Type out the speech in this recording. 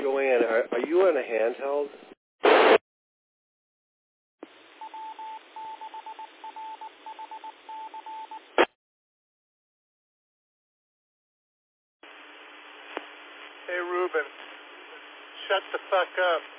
Joanne, are you on a handheld? Hey, Ruben, shut the fuck up.